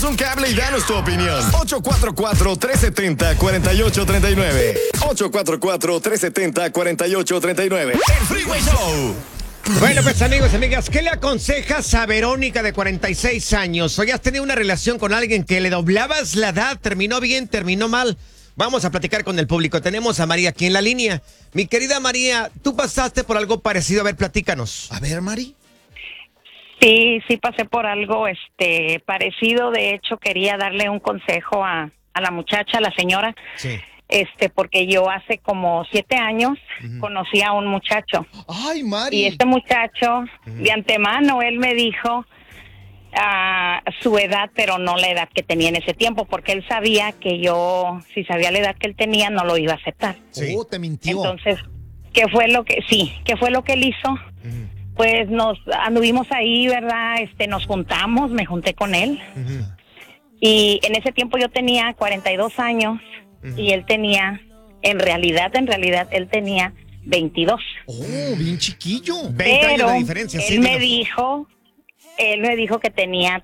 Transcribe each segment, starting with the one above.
un cable y danos tu opinión. 844-370-4839. 844-370-4839. El Freeway Show. Bueno, pues amigos y amigas, ¿qué le aconsejas a Verónica de 46 años? Hoy has tenido una relación con alguien que le doblabas la edad, terminó bien, terminó mal. Vamos a platicar con el público. Tenemos a María aquí en la línea. Mi querida María, tú pasaste por algo parecido. A ver, platícanos. A ver, Mari. Sí, pasé por algo parecido. De hecho, quería darle un consejo a la muchacha, a la señora. Sí. Porque yo hace como 7 años conocí a un muchacho. Ay, Mari. Y este muchacho, de antemano, él me dijo su edad, pero no la edad que tenía en ese tiempo, porque él sabía que yo, si sabía la edad que él tenía, no lo iba a aceptar. Sí. Oh, te mintió. Entonces, ¿qué fue lo que él hizo? Pues nos anduvimos ahí, ¿verdad? Nos juntamos, me junté con él. Y en ese tiempo yo tenía 42 años y él tenía, en realidad, él tenía 22. Oh, bien chiquillo. 20 años Pero de diferencia. él me dijo que tenía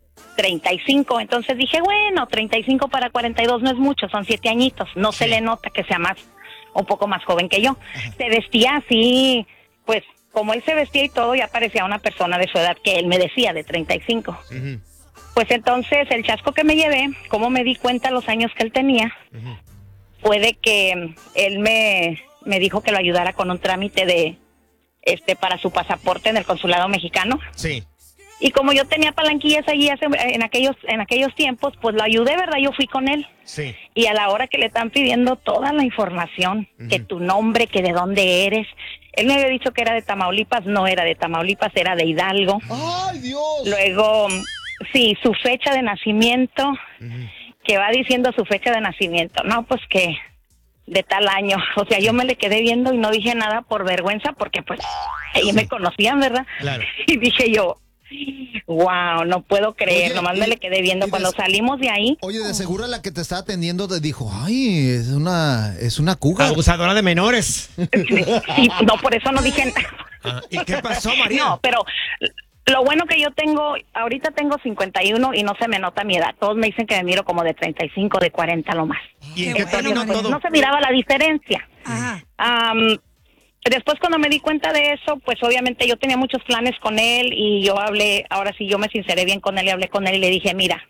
35. Entonces dije, bueno, 35 para 42 no es mucho, son 7 añitos. No se le nota que sea un poco más joven que yo. Se vestía así, pues, como él se vestía y todo, ya parecía una persona de su edad que él me decía, de 35. Pues entonces, el chasco que me llevé, como me di cuenta los años que él tenía, puede que él me dijo que lo ayudara con un trámite para su pasaporte en el consulado mexicano. Sí. Y como yo tenía palanquillas allí en aquellos tiempos, pues lo ayudé, ¿verdad? Yo fui con él. Sí. Y a la hora que le están pidiendo toda la información, que tu nombre, que de dónde eres. Él me había dicho que era de Tamaulipas, no era de Tamaulipas, era de Hidalgo. ¡Ay, Dios! Luego, sí, su fecha de nacimiento, que va diciendo su fecha de nacimiento. No, pues que de tal año. O sea, yo me le quedé viendo y no dije nada por vergüenza, porque pues ellos me conocían, ¿verdad? Claro. Y dije yo, wow, no puedo creer. Oye, Nomás me le quedé viendo. Cuando salimos de ahí. Oye, de seguro la que te estaba atendiendo te dijo, ay, es una cougar. Abusadora de menores. Sí, no, por eso no dije nada. ¿Y qué pasó, María? No, pero lo bueno que yo ahorita tengo 51 y no se me nota mi edad. Todos me dicen que me miro como de 35, de 40 lo más. ¿Y en qué terminó todo? No se miraba la diferencia. Ajá. Después, cuando me di cuenta de eso, pues obviamente yo tenía muchos planes con él y yo me sinceré bien con él y hablé con él y le dije, mira,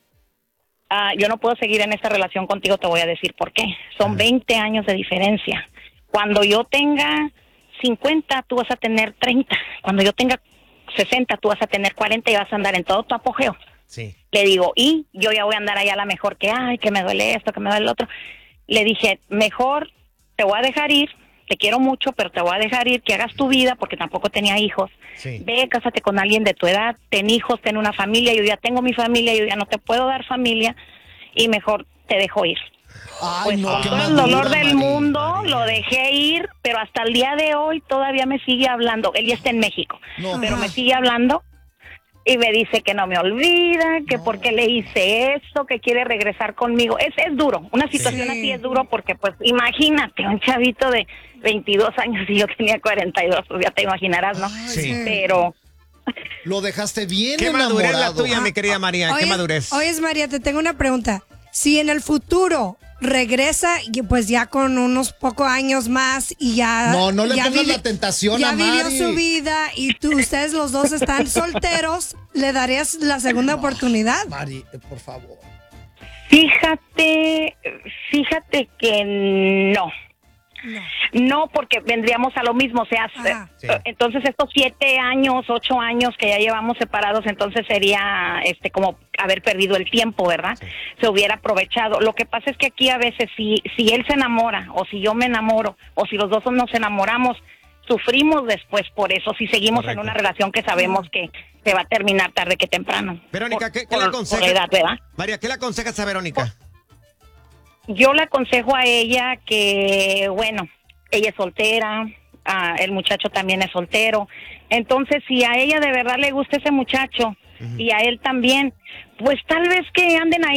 yo no puedo seguir en esta relación contigo, te voy a decir por qué. Son 20 años de diferencia. Cuando yo tenga 50, tú vas a tener 30. Cuando yo tenga 60, tú vas a tener 40 y vas a andar en todo tu apogeo. Sí. Le digo, y yo ya voy a andar allá a la mejor que me duele esto, que me duele lo otro. Le dije, mejor te voy a dejar ir. Te quiero mucho, pero te voy a dejar ir, que hagas tu vida, porque tampoco tenía hijos. Sí. Ve, cásate con alguien de tu edad, ten hijos, ten una familia. Yo ya tengo mi familia, yo ya no te puedo dar familia y mejor te dejo ir. Ay, Pues no, con qué todo el madura, dolor del Mari. mundo lo dejé ir, pero hasta el día de hoy todavía me sigue hablando. Él ya está en México, No. pero me sigue hablando y me dice que no me olvida, que porque le hice eso, que quiere regresar conmigo. Es duro, una situación así es duro porque, pues, imagínate, un chavito de 22 años y yo tenía 42, pues ya te imaginarás, ¿no? Sí. Pero Lo dejaste bien ¿Qué madurez enamorado. la tuya, mi querida María? ¿Qué madurez? Oye, María, te tengo una pregunta. Si en el futuro regresa y pues ya con unos pocos años más y ya... No le ya pongas la tentación ya a Mari. vivió su vida y ustedes los dos están solteros, ¿le darías la segunda oportunidad? Mari, por favor. fíjate que no. No, porque vendríamos a lo mismo, o sea, Sí. entonces estos 7 años, 8 años que ya llevamos separados, entonces sería como haber perdido el tiempo, ¿verdad? Sí. Se hubiera aprovechado. Lo que pasa es que aquí a veces si él se enamora, o si yo me enamoro, o si los dos nos enamoramos, sufrimos después por eso, si seguimos Correcto. en una relación que sabemos que se va a terminar tarde que temprano. Verónica, ¿qué le por aconsejas? edad, ¿verdad? María, ¿qué le aconsejas a Verónica? Yo le aconsejo a ella que, bueno, ella es soltera, el muchacho también es soltero. Entonces, si a ella de verdad le gusta ese muchacho y a él también, pues tal vez que anden ahí